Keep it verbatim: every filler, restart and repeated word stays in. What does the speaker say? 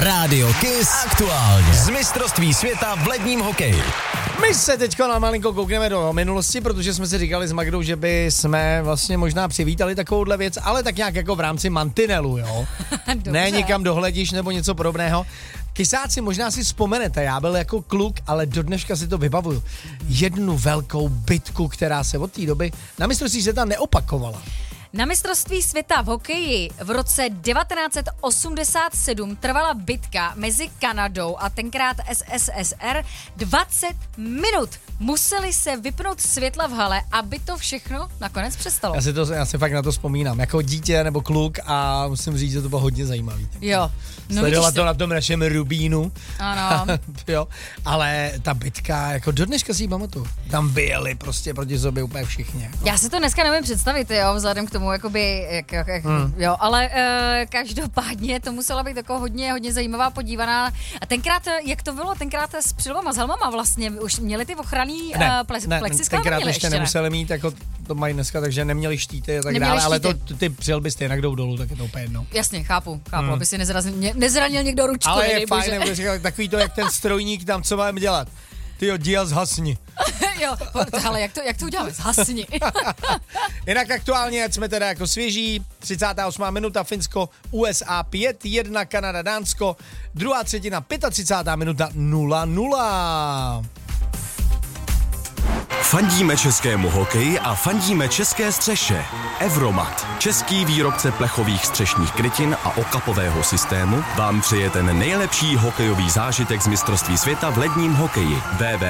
Rádio Kiss aktuálně z mistrovství světa v ledním hokeji. My se teďko na malinko koukneme do minulosti, protože jsme si říkali s Magdou, že by jsme vlastně možná přivítali takovouhle věc, ale tak nějak jako v rámci mantinelu, jo. Ne někam do hlediš nebo něco podobného. Kysáci, možná si vzpomenete, já byl jako kluk, ale do dneška si to vybavuju. Jednu velkou bitku, která se od té doby na mistrovství světa neopakovala. Na mistrovství světa v hokeji v roce devatenáct set osmdesát sedm trvala bitka mezi Kanadou a tenkrát S S S R dvacet minut. Museli se vypnout světla v hale, aby to všechno nakonec přestalo. Já si, to, já si fakt na to vzpomínám, jako dítě nebo kluk a musím říct, že to bylo hodně zajímavý. Jo. No, sledovat to na tom našem Rubínu. Ano. Jo, ale ta bitka, jako do dneška si ji pamatuju. Tam byli prostě proti sobě úplně všichni. Jako. Já si to dneska nevím představit, jo, vzhledem k tomu, jakoby, jak, jak, jak, hmm. jo, ale uh, každopádně to musela být jako hodně, hodně zajímavá podívaná. A tenkrát, jak to bylo, tenkrát s přilbama, s helmama vlastně, už měli ty ochranný ne, uh, plex, ne, plexiskla? Tenkrát ještě, ještě nemuseli mít, jako to mají dneska, takže neměli štíty a tak neměli dále, štíty. ale to, ty přilby stejně jdou dolů, tak je to úplně jedno. Jasně, chápu, chápu, Hmm. aby si nezranil, nezranil někdo ručku. Ale je fajn, nebo říkal, takový to, jak ten strojník tam, co máme dělat. Tyjo, Dia zhasni. Jo, ale jak to, jak to uděláme? Zhasni. Jinak aktuálně, ať jsme teda jako svěží, třicátá osmá minuta, Finsko, U S A pět jedna, Kanada, Dánsko, druhá třetina, třicátá pátá minuta, nula nula. Fandíme českému hokeji a fandíme české střeše. Evromat, český výrobce plechových střešních krytin a okapového systému, vám přeje ten nejlepší hokejový zážitek z mistrovství světa v ledním hokeji. w w